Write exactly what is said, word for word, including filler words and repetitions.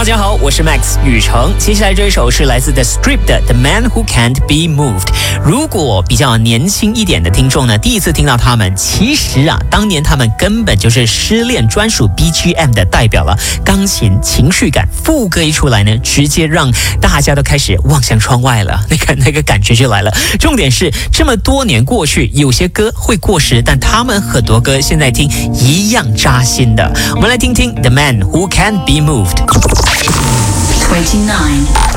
大家好，我是 Max 宇成。接下来这一首是来自 The Strip 的 The Man Who Can't Be Moved。如果比较年轻一点的听众呢，第一次听到他们，其实啊，当年他们根本就是失恋专属 B G M 的代表了。钢琴情绪感，副歌一出来呢，直接让大家都开始望向窗外了，那个那个感觉就来了。重点是这么多年过去，有些歌会过时，但他们很多歌现在听一样扎心的。我们来听听 The Man Who Can't Be Moved。 twenty-nine